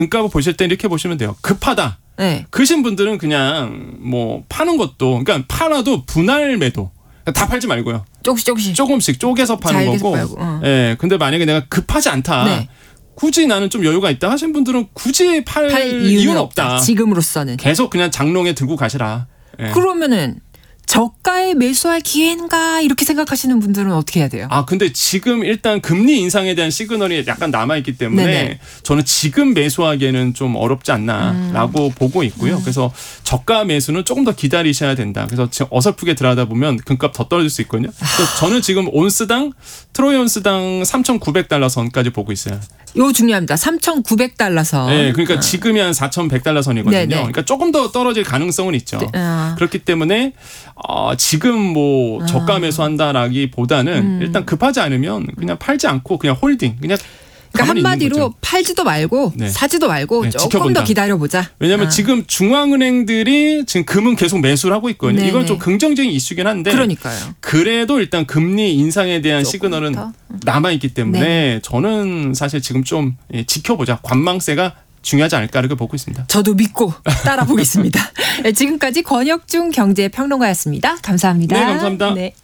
금값을 보실 때 이렇게 보시면 돼요. 급하다. 네. 그신 분들은 그냥 뭐 파는 것도 그러니까 팔아도 분할 매도. 다 팔지 말고요. 조금씩 쪼개서 파는 거고. 예. 근데 만약에 내가 급하지 않다. 네. 굳이 나는 좀 여유가 있다 하신 분들은 굳이 팔 이유는 없다. 지금으로서는. 계속 그냥 장롱에 들고 가시라. 예. 그러면은 저가에 매수할 기회인가 이렇게 생각하시는 분들은 어떻게 해야 돼요? 근데 지금 일단 금리 인상에 대한 시그널이 약간 남아있기 때문에 네네. 저는 지금 매수하기에는 좀 어렵지 않나라고 보고 있고요. 그래서 저가 매수는 조금 더 기다리셔야 된다. 그래서 지금 어설프게 들어가다 보면 금값 더 떨어질 수 있거든요. 그래서 저는 지금 온스당 트로이 온스당 3,900달러 선까지 보고 있어요. 이거 중요합니다. 3,900달러 선. 네, 그러니까 지금이 한 4,100달러 선이거든요. 네네. 그러니까 조금 더 떨어질 가능성은 있죠. 그렇기 때문에 지금 뭐 저가 매수한다라기보다는 일단 급하지 않으면 그냥 팔지 않고 그냥 홀딩 그냥. 그러니까 한마디로 팔지도 말고 네. 사지도 말고 네, 조금 지켜본다. 더 기다려보자. 왜냐하면 지금 중앙은행들이 지금 금은 계속 매수를 하고 있거든요. 네네. 이건 좀 긍정적인 이슈긴 한데 그러니까요. 그래도 일단 금리 인상에 대한 시그널은 남아있기 때문에 네. 저는 사실 지금 좀 지켜보자. 관망세가 중요하지 않을까 이렇게 보고 있습니다. 저도 믿고 따라 보겠습니다. 지금까지 권혁중 경제평론가였습니다. 감사합니다. 네, 감사합니다. 네.